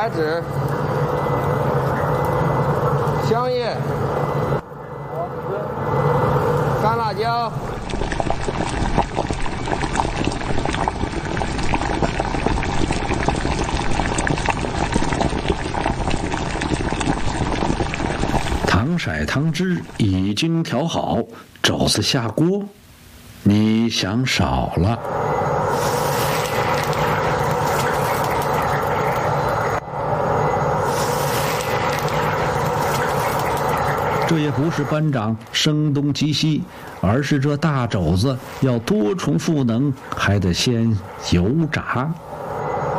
白芷、香叶、干辣椒。 糖色汤汁已经调好，肘子下锅。你想少了。这也不是班长声东击西，而是这大肘子要多重赋能，还得先油炸。